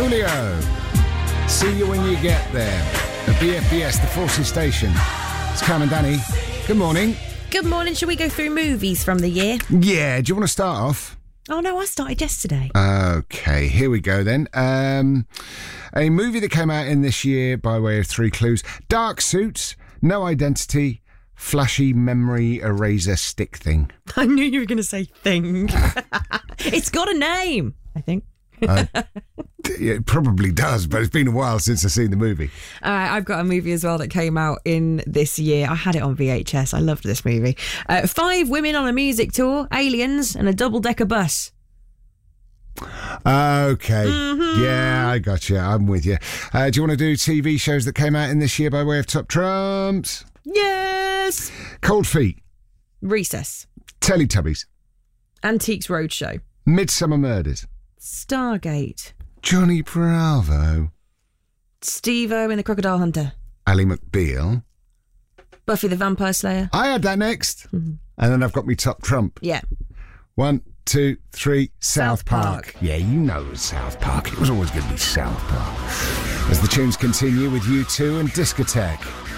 Coolio. See you when you get there. The BFBS, the Forces Station. It's Cam and Danny. Good morning. Good morning. Shall we go through movies from the year? Yeah, do you want to start off? Oh, no, I started yesterday. Okay, here we go then. A movie that came out in this year by way of 3 clues. Dark Suits, No Identity, Flashy Memory Eraser Stick Thing. I knew you were going to say thing. It's got a name, I think. It probably does, but it's been a while since I've seen the movie. I've got a movie as well that came out in this year. I had it on VHS. I loved this movie. 5 women on a music tour, aliens, and a double-decker bus. Okay. Mm-hmm. Yeah, I got you. I'm with you. Do you want to do TV shows that came out in this year by way of top trumps? Yes. Cold Feet. Recess. Teletubbies. Antiques Roadshow. Midsummer Murders. Stargate. Johnny Bravo. Steve-O and the Crocodile Hunter. Ally McBeal. Buffy the Vampire Slayer. I had that next. Mm-hmm. And then I've got me top trump. Yeah. 1, 2, 3, South Park. Yeah, you know it was South Park. It was always going to be South Park. As the tunes continue with U2 and Discotheque.